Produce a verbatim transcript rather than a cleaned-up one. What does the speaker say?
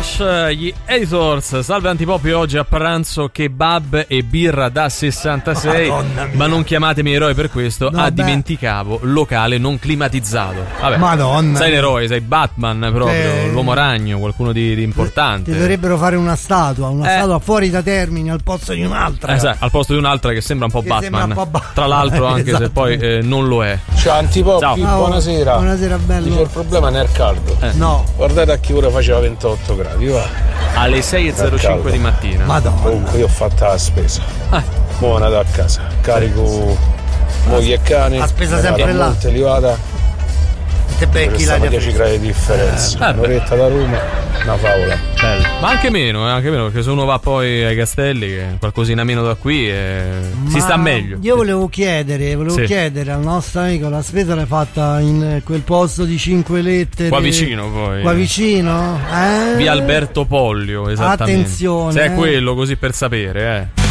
Rush, gli Editors. Salve Antipoppi, oggi a pranzo kebab e birra da sessantasei. Ma non chiamatemi eroe per questo. No, ah, beh. dimenticavo, locale non climatizzato. Vabbè, Madonna. sei l'eroe, sei Batman proprio, Eh. l'uomo ragno, qualcuno di, di importante. Ti dovrebbero fare una statua, una Eh. statua fuori da Termini al posto di un'altra. Eh, sai, al posto di un'altra che sembra un po' Che Batman. sembra un po' Batman. Tra l'altro, anche Esatto. se poi eh, non lo è. Ciao Antipoppi, Ciao. buonasera. Buonasera, bello. Dice, il problema non è il caldo. Eh. No, Guardate a che ora faceva ventotto gradi, va. Alle sei e zero cinque di mattina. Madonna. Comunque io ho fatto la spesa. Ah. Mo' vado a casa. Carico moglie e cane. La spesa me ne sempre vado a là. Monte Livata. te becchi Stanno l'aria dieci fresca. gradi di differenza. Eh, Un'oretta da Roma, una favola. Bello. Ma anche meno, eh, anche meno, perché se uno va poi ai Castelli, che è qualcosina meno da qui, eh, si Ma sta meglio. Io volevo chiedere, volevo Sì. chiedere al nostro amico, la spesa l'hai fatta in quel posto di cinque lettere? Qua vicino poi. Qua vicino? Eh? Via Alberto Pollio, esattamente. Attenzione, Se è eh. quello, così per sapere, eh.